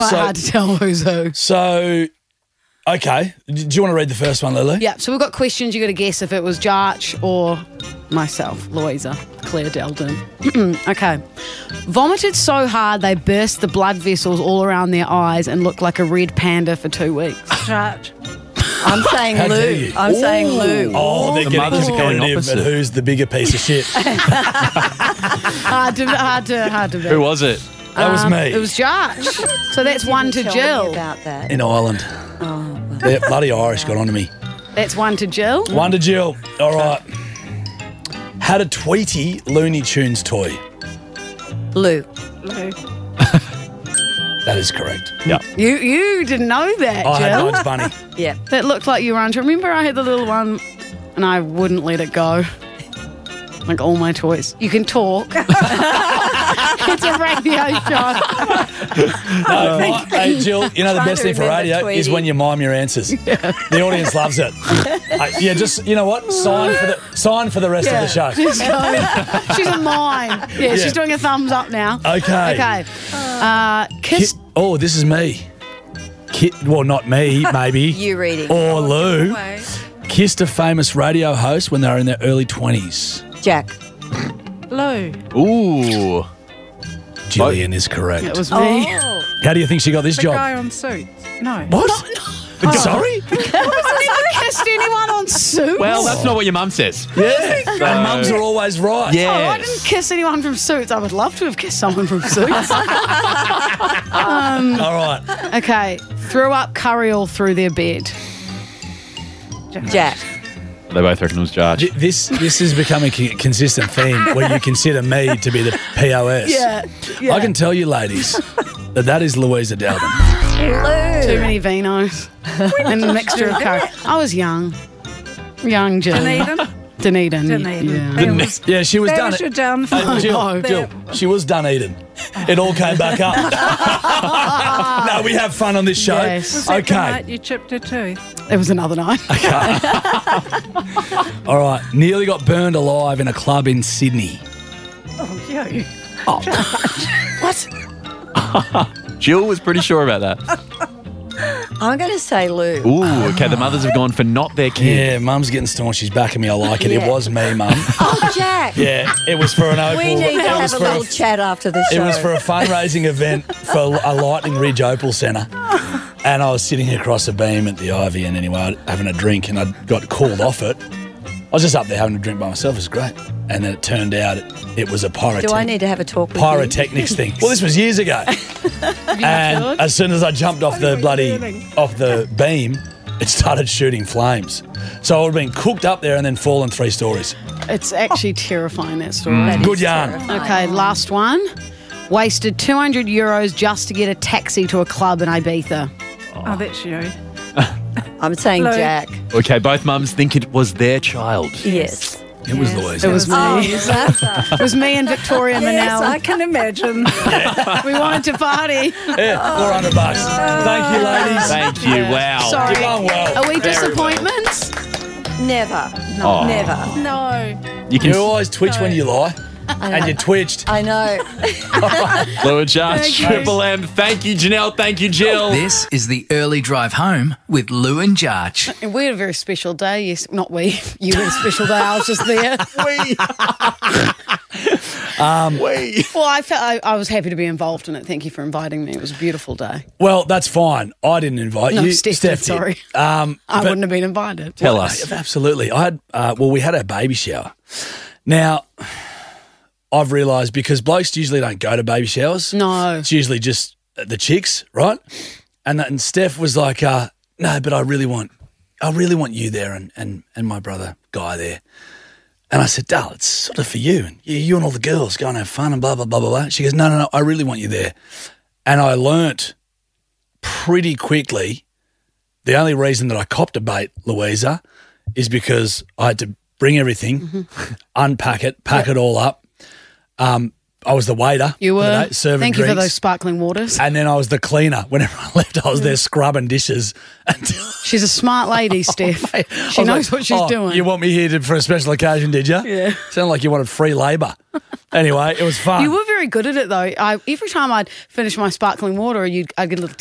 Hard to tell who's who. So, okay. Do you want to read the first one, Lulu? Yeah, so we've got questions. You got to guess if it was Jarch or myself, Louisa, Claire Delden. Okay. Vomited so hard they burst the blood vessels all around their eyes and looked like a red panda for 2 weeks. Jarch. I'm saying How dare Lou. you? I'm saying Lou. Oh, they're The getting mothers are going competitive opposite. at who's the bigger piece of shit. Hard to be. Who was it? That was me. It was Jarch. So that's one to Tell Jill. me about that. in Ireland. The bloody Irish got onto me. That's one to Jill. One to Jill. All right. Had a Tweety Looney Tunes toy. Lou. Lou. That is correct. Yeah. You didn't know that, I had Jill. Bugs Bunny. Yeah. That looked like you were under. Remember I had the little one and I wouldn't let it go. Like all my toys. You can talk. It's a radio show. Hey, Jill, you know the Trying best to thing for remember radio Tweety. is when you mime your answers. The audience loves it. Yeah, just, you know what? Sign for the rest of the show. She's a mime. Yeah, she's doing a thumbs up now. Okay. Okay. Kiss. Oh, this is me. Well, not me, maybe. You reading. Or Lou. Way. Kissed a famous radio host when they were in their early 20s. Jack. Lou. Ooh. Gillian is correct. It was me. Oh. How do you think she got this The job? guy on Suits. No. What? Sorry? I've never kissed anyone on Suits. Well, that's not what your mum says. Yeah. And mums are always right. Oh, I Yes. didn't kiss anyone from Suits. I would love to have kissed someone from Suits. All right. Okay. Threw up curry all through their bed. Jack. They both reckon it was Jarch. This is becoming a consistent theme where you consider me to be the POS. Yeah. I can tell you, ladies, that is Louisa Dowden. Too many vinos and a mixture of curry. I was young. Young Jill. Dunedin. Dunedin. Yeah. Yeah, she was That done. was your downfall. Jill, she was done eating. It all came back up. No, we have fun on this show. Yes. Was that the Okay. night you chipped her tooth? It was another night. All right. Nearly got burned alive in a club in Sydney. Oh, yo. What? Jill was pretty sure about that. I'm going to say Lou. Ooh, okay. The mothers have gone for not their kid. Yeah, Mum's getting staunch. She's backing me. I like it. Yeah. It was me, Mum. Oh, Jack. Yeah, it was for an Opal. We need to it was have a for little chat after the show. It was for a fundraising event for a Lightning Ridge Opal Centre. And I was sitting across a beam at the Ivy and anyway, having a drink, and I got called off it. I was just up there having a drink by myself. It was great. And then it turned out it was a Do I need to have a talk with you? pyrotechnics thing. Well, this was years ago. And as soon as I jumped off the beam, it started shooting flames. So I would have been cooked up there and then fallen 3 stories. It's actually terrifying, that story. Good yarn. Okay, last one. Wasted €200 just to get a taxi to a club in Ibiza. Oh, that's you. I'm saying Lou. Jack. Okay, both mums think it was their child. Yes. It was Louisa. It was me. Oh, is that? It was me and Victoria Yes, I Manel. can imagine. We wanted to party. Yeah, $400. Thank you, ladies. Thank you. Wow. Sorry. You've done well. Are we Very disappointments? Never. Oh. Never. No. You can You always twitch when you lie. And you twitched. I know. Lou and Jarch, Triple M. Thank you, Janelle. Thank you, Jill. This is the early drive home with Lou and Jarch. And we had a very special day. Yes, not we. You had a special day. I was just there. Well, I felt I was happy to be involved in it. Thank you for inviting me. It was a beautiful day. Well, that's fine. I didn't invite No, you. Steph did, did. sorry. I I wouldn't have been invited. Tell us. Absolutely. I had. We had a baby shower. Now, I've realised because blokes usually don't go to baby showers. No. It's usually just the chicks, right? And Steph was like, "No, but I really want you there and my brother Guy there." And I said, "Dal, it's sort of for you and you and all the girls go and have fun and blah blah blah blah blah." She goes, "No, I really want you there." And I learnt pretty quickly the only reason that I copped a bait, Louisa, is because I had to bring everything, unpack it, pack it all up. I was the waiter. You for the were. day, serving Thank you for drinks. those sparkling waters. And then I was the cleaner. Whenever I left, I was there scrubbing dishes. Until She's a smart lady, Steph. I She was knows like, what she's doing. You want me here for a special occasion, did you? Yeah. Sounded like you wanted free labour. Anyway, it was fun. You were very good at it, though. Every time I'd finish my sparkling water, I'd get a little